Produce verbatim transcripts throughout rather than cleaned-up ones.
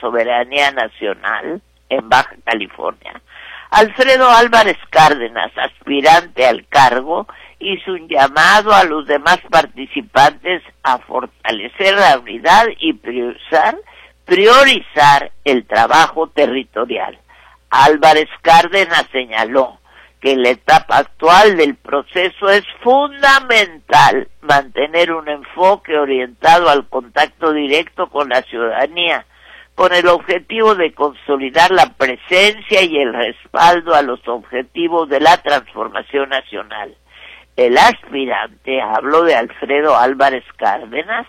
soberanía nacional en Baja California, Alfredo Álvarez Cárdenas, aspirante al cargo, hizo un llamado a los demás participantes a fortalecer la unidad y priorizar, priorizar el trabajo territorial. Álvarez Cárdenas señaló que en la etapa actual del proceso es fundamental mantener un enfoque orientado al contacto directo con la ciudadanía, con el objetivo de consolidar la presencia y el respaldo a los objetivos de la transformación nacional. El aspirante habló de Alfredo Álvarez Cárdenas,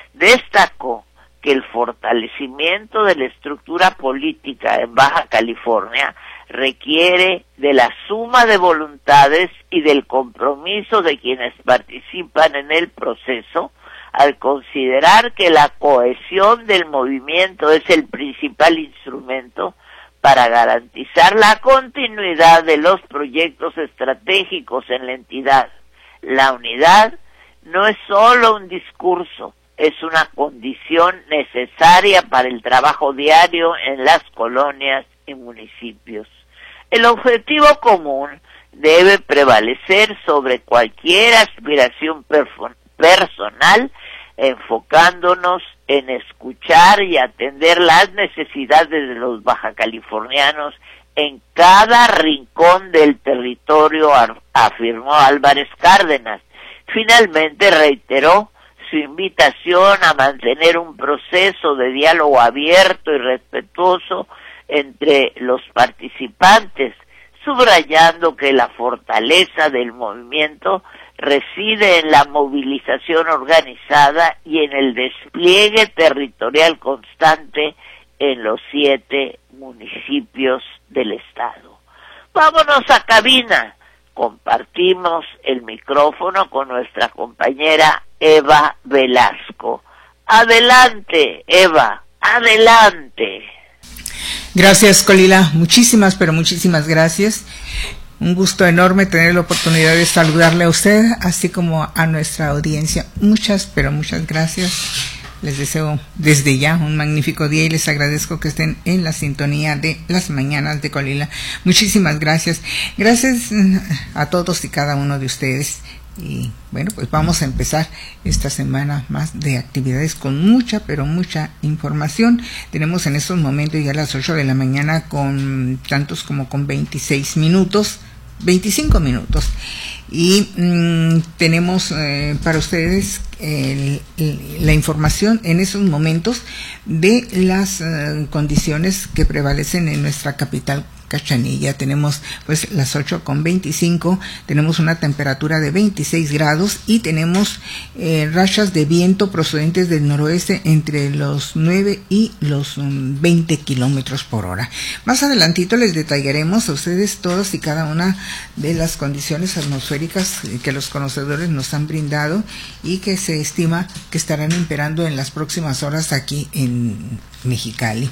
destacó que el fortalecimiento de la estructura política en Baja California requiere de la suma de voluntades y del compromiso de quienes participan en el proceso, al considerar que la cohesión del movimiento es el principal instrumento para garantizar la continuidad de los proyectos estratégicos en la entidad. La unidad no es solo un discurso, es una condición necesaria para el trabajo diario en las colonias y municipios. El objetivo común debe prevalecer sobre cualquier aspiración personal, enfocándonos en escuchar y atender las necesidades de los bajacalifornianos en cada rincón del territorio, afirmó Álvarez Cárdenas. Finalmente reiteró su invitación a mantener un proceso de diálogo abierto y respetuoso entre los participantes, subrayando que la fortaleza del movimiento reside en la movilización organizada y en el despliegue territorial constante en los siete municipios del estado. Vámonos a cabina. Compartimos el micrófono con nuestra compañera Eva Velasco. Adelante, Eva, adelante. Gracias, Colila. Muchísimas, pero muchísimas gracias. Un gusto enorme tener la oportunidad de saludarle a usted, así como a nuestra audiencia. Muchas, pero muchas gracias. Les deseo desde ya un magnífico día y les agradezco que estén en la sintonía de las mañanas de Colila. Muchísimas gracias. Gracias a todos y cada uno de ustedes. Y bueno, pues vamos a empezar esta semana más de actividades con mucha, pero mucha información. Tenemos en estos momentos ya las ocho de la mañana con tantos como con veintiséis minutos, veinticinco minutos. Y mmm, tenemos eh, para ustedes el, el, la información en esos momentos de las uh, condiciones que prevalecen en nuestra capital Cachanilla. Tenemos pues las ocho con veinticinco, tenemos una temperatura de veintiséis grados y tenemos eh, rachas de viento procedentes del noroeste entre los nueve y los um, veinte kilómetros por hora. Más adelantito les detallaremos a ustedes todas y cada una de las condiciones atmosféricas que los conocedores nos han brindado y que se estima que estarán imperando en las próximas horas aquí en Mexicali.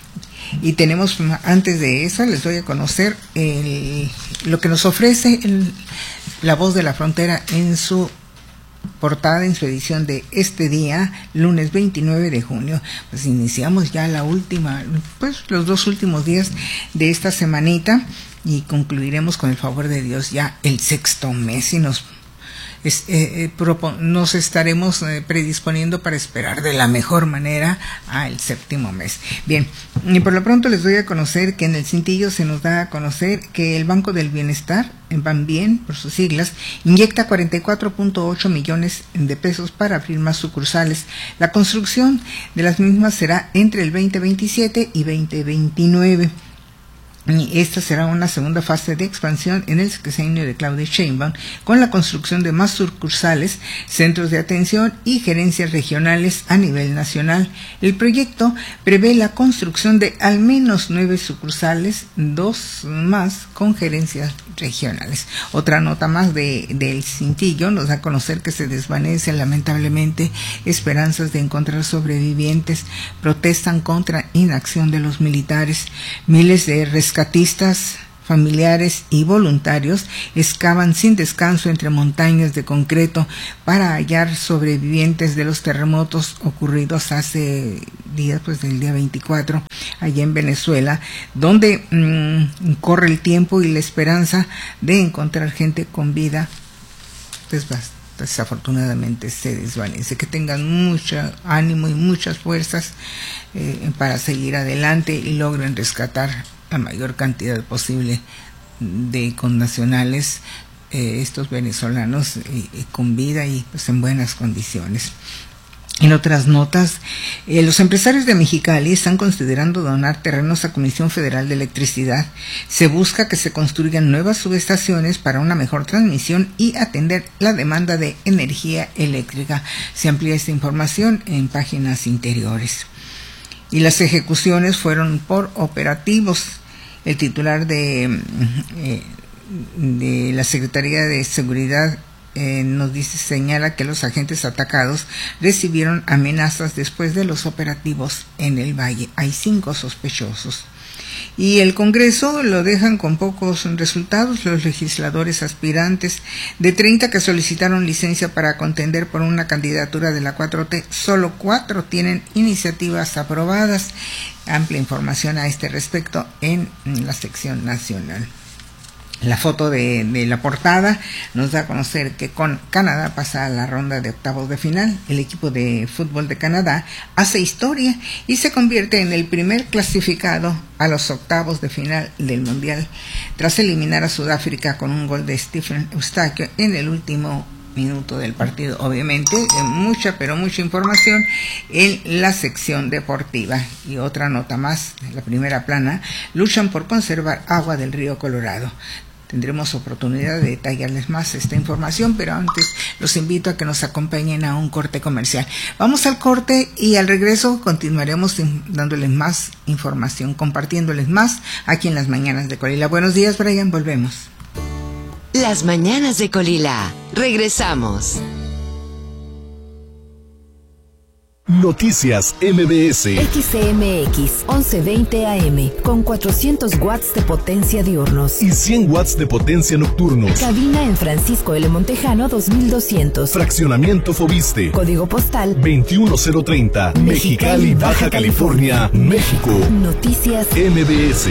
Y tenemos, antes de eso, les doy a conocer el, lo que nos ofrece el, La Voz de la Frontera en su portada, en su edición de este día, lunes veintinueve de junio. Pues iniciamos ya la última, pues los dos últimos días de esta semanita y concluiremos con el favor de Dios ya el sexto mes y nos Es, eh, eh, nos estaremos eh, predisponiendo para esperar de la mejor manera al séptimo mes. Bien, y por lo pronto les doy a conocer que en el cintillo se nos da a conocer que el Banco del Bienestar, en Banbien por sus siglas, inyecta cuarenta y cuatro punto ocho millones de pesos para abrir más sucursales. La construcción de las mismas será entre el veinte veintisiete y veinte veintinueve. Y esta será una segunda fase de expansión en el sexenio de Claudia Sheinbaum, con la construcción de más sucursales, centros de atención y gerencias regionales a nivel nacional. El proyecto prevé la construcción de al menos nueve sucursales, dos más con gerencias regionales. Otra nota más de del cintillo nos da a conocer que se desvanecen lamentablemente esperanzas de encontrar sobrevivientes. Protestan contra inacción de los militares. Miles de rescatistas familiares y voluntarios excavan sin descanso entre montañas de concreto para hallar sobrevivientes de los terremotos ocurridos hace días, pues del día veinticuatro, allá en Venezuela, donde mmm, corre el tiempo y la esperanza de encontrar gente con vida, pues desafortunadamente se desvanece. Que tengan mucho ánimo y muchas fuerzas eh, para seguir adelante y logren rescatar la mayor cantidad posible de connacionales, eh, estos venezolanos eh, eh, con vida y pues en buenas condiciones. En otras notas, eh, los empresarios de Mexicali están considerando donar terrenos a Comisión Federal de Electricidad. Se busca que se construyan nuevas subestaciones para una mejor transmisión y atender la demanda de energía eléctrica. Se amplía esta información en páginas interiores. Y las ejecuciones fueron por operativos. El titular de, eh, de la Secretaría de Seguridad eh, nos dice, señala que los agentes atacados recibieron amenazas después de los operativos en el Valle. Hay cinco sospechosos. Y el Congreso lo dejan con pocos resultados. Los legisladores aspirantes de treinta que solicitaron licencia para contender por una candidatura de la cuatro T, solo cuatro tienen iniciativas aprobadas. Amplia información a este respecto en la sección nacional. La foto de, de la portada nos da a conocer que con Canadá pasa a la ronda de octavos de final. El equipo de fútbol de Canadá hace historia y se convierte en el primer clasificado a los octavos de final del Mundial, tras eliminar a Sudáfrica con un gol de Stephen Eustaquio en el último minuto del partido. Obviamente, mucha, pero mucha información en la sección deportiva. Y otra nota más, la primera plana, luchan por conservar agua del río Colorado. Tendremos oportunidad de detallarles más esta información, pero antes los invito a que nos acompañen a un corte comercial. Vamos al corte y al regreso continuaremos dándoles más información, compartiéndoles más aquí en las mañanas de Colila. Buenos días, Brian, volvemos. Las mañanas de Colila. Regresamos. Noticias M B S. X C M X once veinte A M con cuatrocientos watts de potencia diurnos y cien watts de potencia nocturnos. Cabina en Francisco L. Montejano dos mil doscientos. Fraccionamiento Fobiste. Código postal veintiuno cero treinta. Mexicali, Baja California, México. Noticias M B S.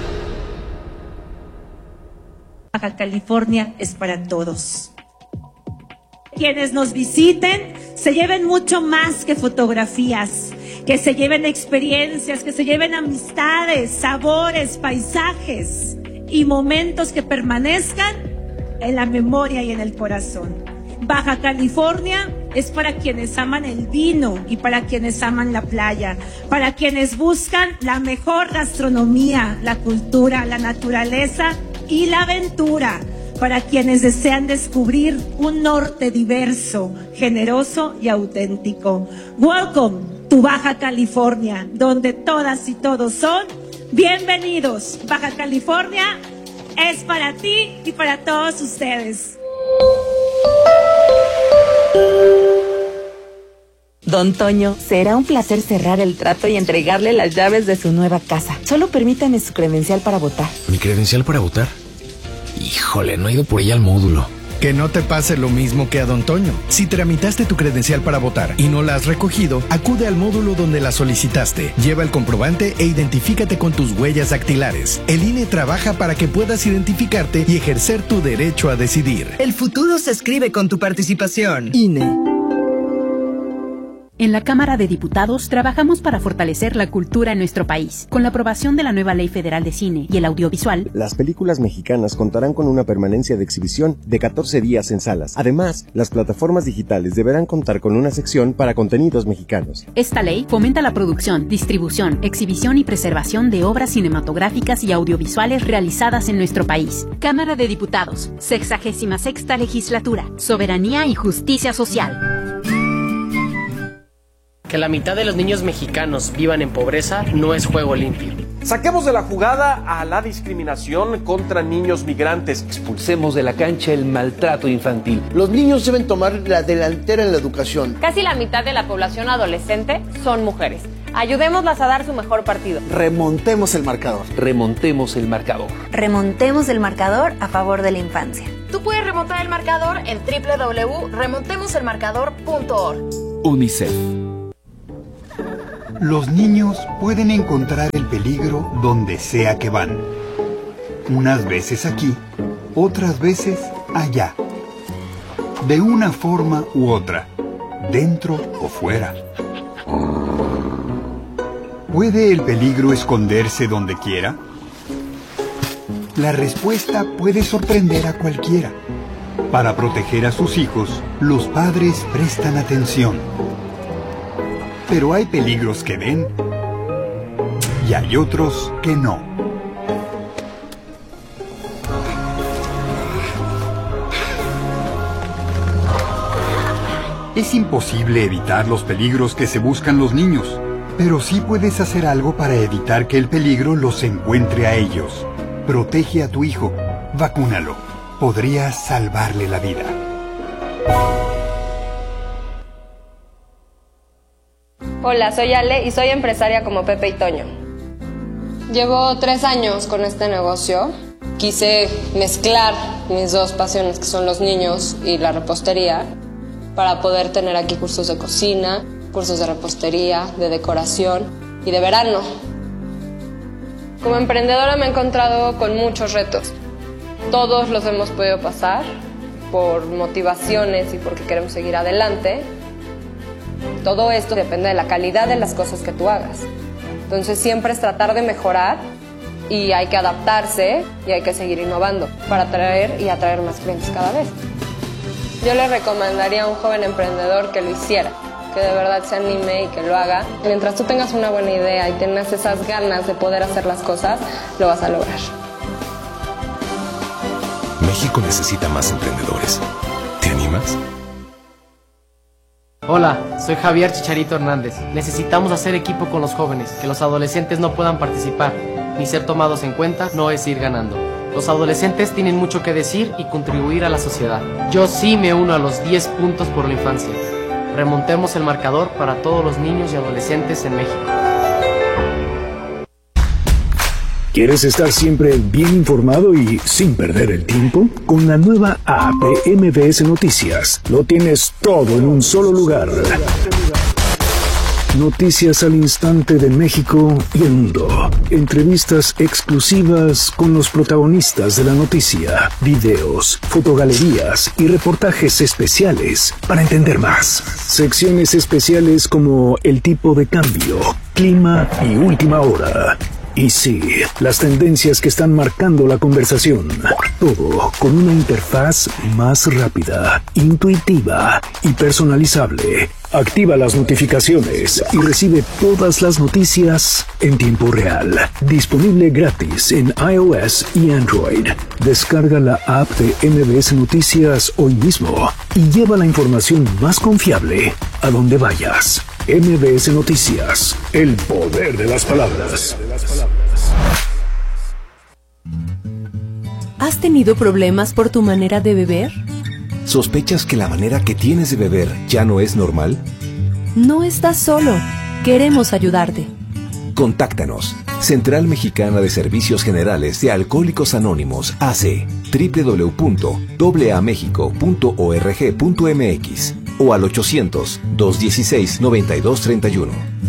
Baja California es para todos. Quienes nos visiten se lleven mucho más que fotografías, que se lleven experiencias, que se lleven amistades, sabores, paisajes y momentos que permanezcan en la memoria y en el corazón. Baja California es para quienes aman el vino y para quienes aman la playa, para quienes buscan la mejor gastronomía, la cultura, la naturaleza y la aventura, para quienes desean descubrir un norte diverso, generoso y auténtico. Welcome to Baja California, donde todas y todos son bienvenidos. Baja California es para ti y para todos ustedes. Don Toño, será un placer cerrar el trato y entregarle las llaves de su nueva casa. Solo permítame su credencial para votar. ¿Mi credencial para votar? Híjole, no he ido por ella al módulo. Que no te pase lo mismo que a Don Toño. Si tramitaste tu credencial para votar y no la has recogido, acude al módulo donde la solicitaste. Lleva el comprobante e identifícate con tus huellas dactilares. El I N E trabaja para que puedas identificarte y ejercer tu derecho a decidir. El futuro se escribe con tu participación. I N E. En la Cámara de Diputados trabajamos para fortalecer la cultura en nuestro país. Con la aprobación de la nueva Ley Federal de Cine y el Audiovisual, las películas mexicanas contarán con una permanencia de exhibición de catorce días en salas. Además, las plataformas digitales deberán contar con una sección para contenidos mexicanos. Esta ley fomenta la producción, distribución, exhibición y preservación de obras cinematográficas y audiovisuales realizadas en nuestro país. Cámara de Diputados, sexagésima sexta legislatura, soberanía y justicia social. Que la mitad de los niños mexicanos vivan en pobreza no es juego limpio. Saquemos de la jugada a la discriminación contra niños migrantes. Expulsemos de la cancha el maltrato infantil. Los niños deben tomar la delantera en la educación. Casi la mitad de la población adolescente son mujeres. Ayudémoslas a dar su mejor partido. Remontemos el marcador. Remontemos el marcador. Remontemos el marcador a favor de la infancia. Tú puedes remontar el marcador en doble u doble u doble u punto remontemos el marcador punto org. UNICEF. Los niños pueden encontrar el peligro donde sea que van. Unas veces aquí, otras veces allá. De una forma u otra, dentro o fuera. ¿Puede el peligro esconderse donde quiera? La respuesta puede sorprender a cualquiera. Para proteger a sus hijos, los padres prestan atención. Pero hay peligros que ven y hay otros que no. Es imposible evitar los peligros que se buscan los niños, pero sí puedes hacer algo para evitar que el peligro los encuentre a ellos. Protege a tu hijo, vacúnalo. Podrías salvarle la vida. Hola, soy Ale y soy empresaria como Pepe y Toño. Llevo tres años con este negocio. Quise mezclar mis dos pasiones, que son los niños y la repostería, para poder tener aquí cursos de cocina, cursos de repostería, de decoración y de verano. Como emprendedora me he encontrado con muchos retos. Todos los hemos podido pasar por motivaciones y porque queremos seguir adelante. Todo esto depende de la calidad de las cosas que tú hagas. Entonces siempre es tratar de mejorar y hay que adaptarse y hay que seguir innovando para atraer y atraer más clientes cada vez. Yo le recomendaría a un joven emprendedor que lo hiciera, que de verdad se anime y que lo haga. Mientras tú tengas una buena idea y tengas esas ganas de poder hacer las cosas, lo vas a lograr. México necesita más emprendedores. ¿Te animas? Hola, soy Javier Chicharito Hernández. Necesitamos hacer equipo con los jóvenes, que los adolescentes no puedan participar, ni ser tomados en cuenta no es ir ganando. Los adolescentes tienen mucho que decir y contribuir a la sociedad. Yo sí me uno a los diez puntos por la infancia. Remontemos el marcador para todos los niños y adolescentes en México. ¿Quieres estar siempre bien informado y sin perder el tiempo? Con la nueva app de M B S Noticias, lo tienes todo en un solo lugar. Noticias al instante de México y el mundo. Entrevistas exclusivas con los protagonistas de la noticia. Videos, fotogalerías y reportajes especiales para entender más. Secciones especiales como el tipo de cambio, clima y última hora. Y sí, las tendencias que están marcando la conversación. Todo con una interfaz más rápida, intuitiva y personalizable. Activa las notificaciones y recibe todas las noticias en tiempo real. Disponible gratis en iOS y Android. Descarga la app de M B S Noticias hoy mismo y lleva la información más confiable a donde vayas. M B S Noticias, el poder de las palabras. ¿Has tenido problemas por tu manera de beber? ¿Sospechas que la manera que tienes de beber ya no es normal? No estás solo. Queremos ayudarte. Contáctanos. Central Mexicana de Servicios Generales de Alcohólicos Anónimos, A C, doble u doble u doble u punto a a mexico punto org punto m x o al ochocientos, dos dieciséis, noventa y dos treinta y uno.